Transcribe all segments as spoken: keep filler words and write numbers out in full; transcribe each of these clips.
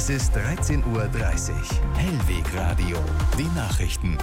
Es ist dreizehn Uhr dreißig. Hellweg Radio. Die Nachrichten.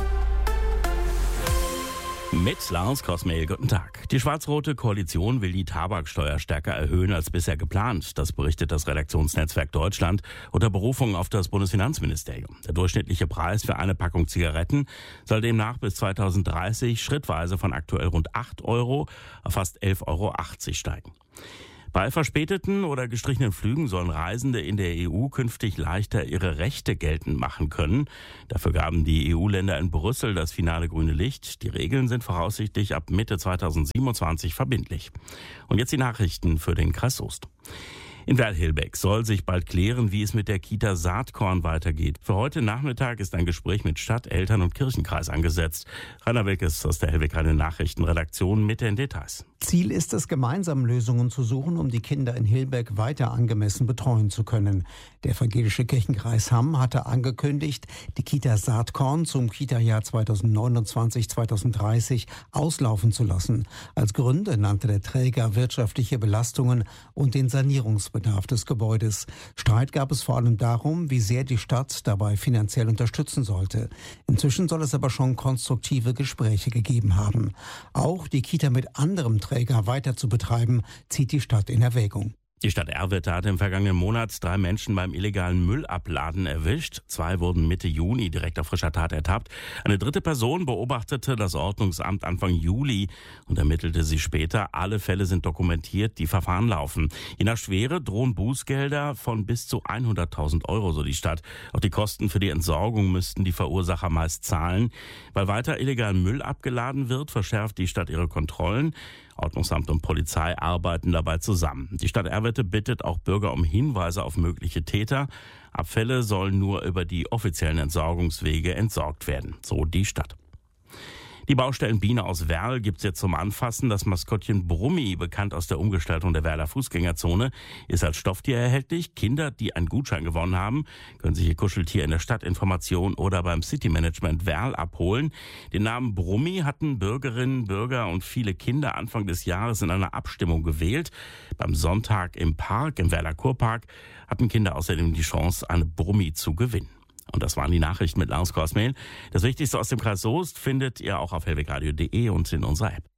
Mit Lars Kosmehl, guten Tag. Die schwarz-rote Koalition will die Tabaksteuer stärker erhöhen als bisher geplant. Das berichtet das Redaktionsnetzwerk Deutschland unter Berufung auf das Bundesfinanzministerium. Der durchschnittliche Preis für eine Packung Zigaretten soll demnach bis zweitausenddreißig schrittweise von aktuell rund acht Euro auf fast elf Euro achtzig steigen. Bei verspäteten oder gestrichenen Flügen sollen Reisende in der E U künftig leichter ihre Rechte geltend machen können. Dafür gaben die E U-Länder in Brüssel das finale grüne Licht. Die Regeln sind voraussichtlich ab Mitte zweitausendsiebenundzwanzig verbindlich. Und jetzt die Nachrichten für den Kreis Soest. In Werl-Hilbeck soll sich bald klären, wie es mit der Kita Saatkorn weitergeht. Für heute Nachmittag ist ein Gespräch mit Stadt, Eltern und Kirchenkreis angesetzt. Rainer Wilkes aus der Hellweg Radio Nachrichtenredaktion mit den Details. Ziel ist es, gemeinsam Lösungen zu suchen, um die Kinder in Hilbeck weiter angemessen betreuen zu können. Der evangelische Kirchenkreis Hamm hatte angekündigt, die Kita Saatkorn zum Kita-Jahr zweitausendneunundzwanzig zweitausenddreißig auslaufen zu lassen. Als Gründe nannte der Träger wirtschaftliche Belastungen und den Sanierungsbedarf des Gebäudes. Streit gab es vor allem darum, wie sehr die Stadt dabei finanziell unterstützen sollte. Inzwischen soll es aber schon konstruktive Gespräche gegeben haben. Auch die Kita mit anderem Träger weiter zu betreiben, zieht die Stadt in Erwägung. Die Stadt Erwitte hat im vergangenen Monat drei Menschen beim illegalen Müllabladen erwischt. Zwei wurden Mitte Juni direkt auf frischer Tat ertappt. Eine dritte Person beobachtete das Ordnungsamt Anfang Juli und ermittelte sie später. Alle Fälle sind dokumentiert, die Verfahren laufen. Je nach Schwere drohen Bußgelder von bis zu hunderttausend Euro, so die Stadt. Auch die Kosten für die Entsorgung müssten die Verursacher meist zahlen. Weil weiter illegal Müll abgeladen wird, verschärft die Stadt ihre Kontrollen. Ordnungsamt und Polizei arbeiten dabei zusammen. Die Stadt Erwitte bittet auch Bürger um Hinweise auf mögliche Täter. Abfälle sollen nur über die offiziellen Entsorgungswege entsorgt werden, so die Stadt. Die Baustellenbiene aus Werl gibt's jetzt zum Anfassen. Das Maskottchen Brummi, bekannt aus der Umgestaltung der Werler Fußgängerzone, ist als Stofftier erhältlich. Kinder, die einen Gutschein gewonnen haben, können sich ihr Kuscheltier in der Stadtinformation oder beim City Management Werl abholen. Den Namen Brummi hatten Bürgerinnen, Bürger und viele Kinder Anfang des Jahres in einer Abstimmung gewählt. Beim Sonntag im Park, im Werler Kurpark, hatten Kinder außerdem die Chance, eine Brummi zu gewinnen. Und das waren die Nachrichten mit Lars Kosmehl. Das Wichtigste aus dem Kreis Soest findet ihr auch auf hellwegradio punkt de und in unserer App.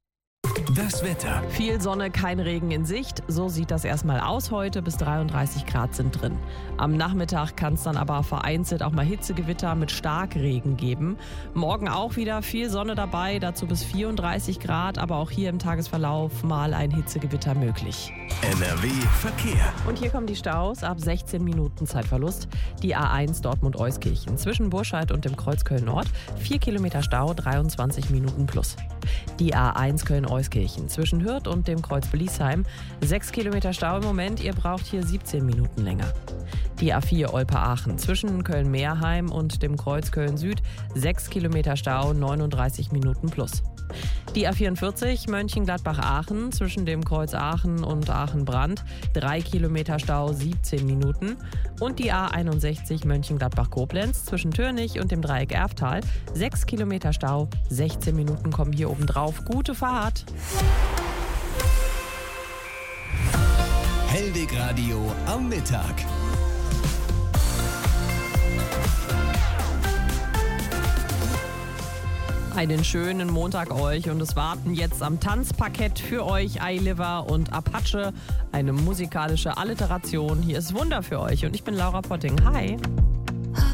Das Wetter. Viel Sonne, kein Regen in Sicht. So sieht das erstmal aus heute. Bis dreiunddreißig Grad sind drin. Am Nachmittag kann es dann aber vereinzelt auch mal Hitzegewitter mit Starkregen geben. Morgen auch wieder viel Sonne dabei, dazu bis vierunddreißig Grad. Aber auch hier im Tagesverlauf mal ein Hitzegewitter möglich. N R W Verkehr. Und hier kommen die Staus ab sechzehn Minuten Zeitverlust. Die A eins Dortmund-Euskirchen zwischen Burscheid und dem Kreuz Köln-Nord. vier Kilometer Stau, dreiundzwanzig Minuten plus. Die A eins Köln-Euskirchen zwischen Hürth und dem Kreuz Beliesheim. sechs Kilometer Stau im Moment, ihr braucht hier siebzehn Minuten länger. Die A vier Olpe-Aachen zwischen Köln-Meerheim und dem Kreuz Köln-Süd. sechs Kilometer Stau, neununddreißig Minuten plus. Die A vierundvierzig Mönchengladbach-Aachen zwischen dem Kreuz Aachen und Aachen-Brand. drei Kilometer Stau, siebzehn Minuten. Und die A einundsechzig Mönchengladbach-Koblenz zwischen Türnich und dem Dreieck Erftal. sechs Kilometer Stau, sechzehn Minuten kommen hier oben drauf. Gute Fahrt! Hellweg Radio am Mittag. Einen schönen Montag euch und es warten jetzt am Tanzparkett für euch iLiver und Apache. Eine musikalische Alliteration. Hier ist Wunder für euch und ich bin Laura Potting. Hi!